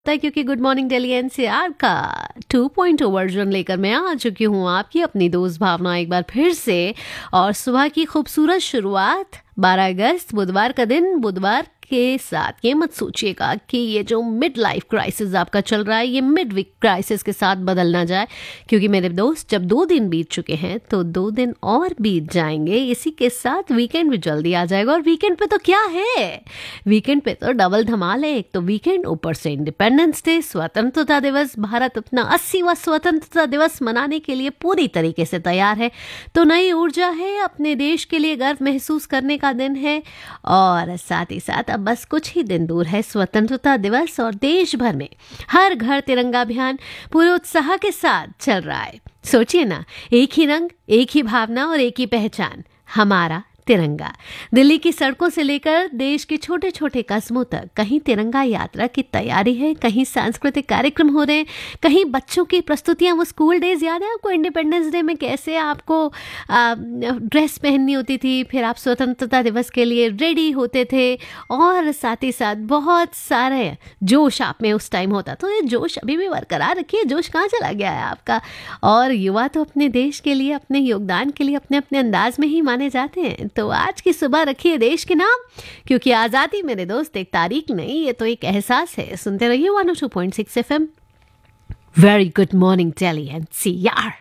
है क्योंकि good morning Delhi NCR का 2.0 वर्जन लेकर मैं आ चुकी हूँ आपकी अपनी दोस्त भावना एक बार फिर से। और सुबह की खूबसूरत शुरुआत 12 अगस्त बुधवार का दिन बुधवार के साथ ये मत सोचिएगा कि ये जो मिड लाइफ क्राइसिस आपका चल रहा है ये मिड वीक क्राइसिस के साथ बदल ना जाए, क्योंकि मेरे दोस्त जब 2 दिन बीत चुके हैं तो 2 दिन और बीत जाएंगे। इसी के साथ वीकेंड भी जल्दी आ जाएगा। और वीकेंड पे तो क्या है, वीकेंड पे तो डबल धमाल है। एक तो वीकेंड, ऊपर से इंडिपेंडेंस डे, स्वतंत्रता दिवस। भारत अपना 80वां स्वतंत्रता दिवस मनाने के लिए पूरी तरीके से तैयार है। तो नई ऊर्जा है, अपने देश के लिए गर्व महसूस करने का दिन है। और साथ ही साथ अब बस कुछ ही दिन दूर है स्वतंत्रता दिवस, और देश भर में हर घर तिरंगा अभियान पूरे उत्साह के साथ चल रहा है। सोचिए ना, एक ही रंग, एक ही भावना और एक ही पहचान, हमारा तिरंगा। दिल्ली की सड़कों से लेकर देश के छोटे छोटे कस्बों तक कहीं तिरंगा यात्रा की तैयारी है, कहीं सांस्कृतिक कार्यक्रम हो रहे हैं, कहीं बच्चों की प्रस्तुतियां। वो स्कूल डेज याद है आपको, इंडिपेंडेंस डे में कैसे आपको ड्रेस पहननी होती थी, फिर आप स्वतंत्रता दिवस के लिए रेडी होते थे, और साथ ही साथ बहुत सारे जोश आप में उस टाइम होता। तो ये जोश अभी भी बरकरार रखिए। जोश कहाँ चला गया है आपका? और युवा तो अपने देश के लिए, अपने योगदान के लिए अपने अपने अंदाज में ही माने जाते हैं। तो आज की सुबह रखिए देश के नाम, क्योंकि आजादी मेरे दोस्त एक तारीख नहीं, ये तो एक एहसास है। सुनते रहिए 102.6 FM। Very good morning Delhi NCR.